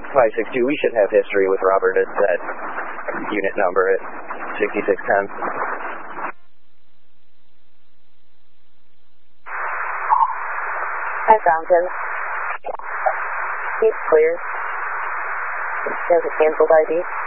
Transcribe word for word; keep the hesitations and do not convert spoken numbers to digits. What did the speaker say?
five six two, we should have history with Robert at that unit number at sixty-six ten. Hi, Fountain. Keep clear. There's a canceled I D.